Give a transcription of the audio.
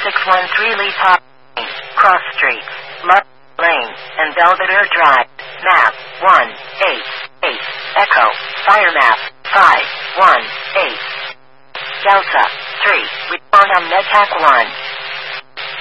613 Lee Pop Lane, Cross Street, Mud Lane, and Belvedere Drive. Map 188. Echo. Fire map 518. Delta 3. Respond on Medtac 1.